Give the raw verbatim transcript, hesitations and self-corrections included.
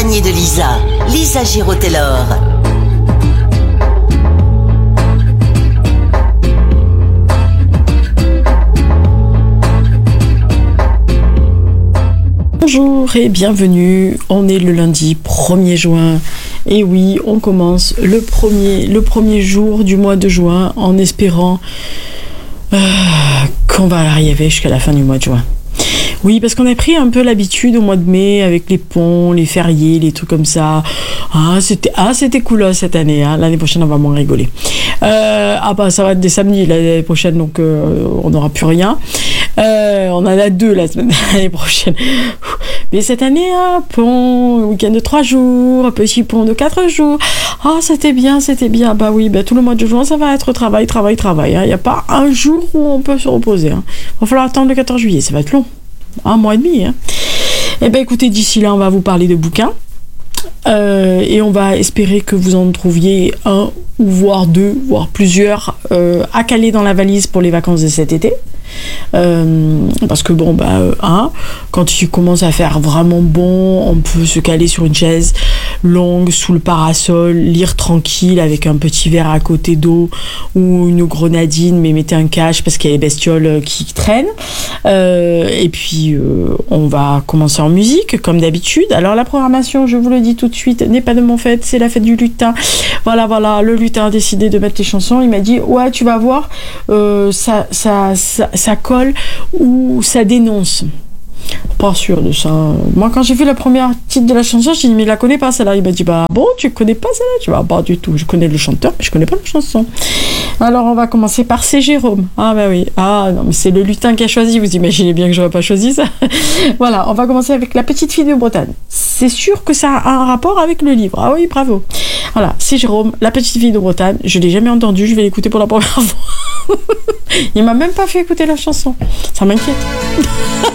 compagnie de Lisa, Lisa Giraud-Taylor. Bonjour et bienvenue, on est le lundi premier juin et oui, on commence le premier, le premier jour du mois de juin en espérant euh, qu'on va arriver jusqu'à la fin du mois de juin. Oui, parce qu'on a pris un peu l'habitude au mois de mai avec les ponts, les fériés, les trucs comme ça. Ah, c'était, ah, c'était cool là, cette année. Hein. L'année prochaine, on va moins rigoler. Euh, ah bah, ça va être des samedis l'année prochaine, donc euh, on n'aura plus rien. Euh, on en a deux la semaine l'année prochaine. Mais cette année, un pont, week-end de trois jours, un petit pont de quatre jours. Ah, oh, c'était bien, c'était bien. Bah oui, bah tout le mois de juin, ça va être travail, travail, travail. Il hein. n'y a pas un jour où on peut se reposer. Hein. Il va falloir attendre le quatorze juillet, ça va être long. Un mois et demi. Hein. Eh bien, écoutez, d'ici là, on va vous parler de bouquins. Euh, et on va espérer que vous en trouviez un, ou voire deux, voire plusieurs euh, à caler dans la valise pour les vacances de cet été. Euh, parce que bon bah euh, hein, quand il commence à faire vraiment bon, on peut se caler sur une chaise longue sous le parasol, lire tranquille avec un petit verre à côté d'eau ou une grenadine, mais mettez un cache parce qu'il y a les bestioles qui traînent. Euh, et puis euh, on va commencer en musique comme d'habitude. Alors la programmation, je vous le dis tout de suite, n'est pas de mon fait, c'est la fête du lutin. Voilà voilà, le lutin a décidé de mettre les chansons. Il m'a dit ouais, tu vas voir, euh, ça ça ça ça colle ou ça dénonce. Pas sûr de ça. Moi, quand j'ai vu la première titre de la chanson, j'ai dit, mais il la connaît pas celle-là. Il m'a dit, bah bon, tu connais pas celle-là? Tu vois, pas du tout. Je connais le chanteur, mais je connais pas la chanson. Alors, on va commencer par C'est Jérôme. Ah, bah oui. Ah, non, mais c'est le lutin qui a choisi. Vous imaginez bien que j'aurais pas choisi ça. Voilà, on va commencer avec La Petite Fille de Bretagne. C'est sûr que ça a un rapport avec le livre. Ah oui, bravo. Voilà, C'est Jérôme, La Petite Fille de Bretagne. Je l'ai jamais entendu, je vais l'écouter pour la première fois. Il m'a même pas fait écouter la chanson. Ça m'inquiète.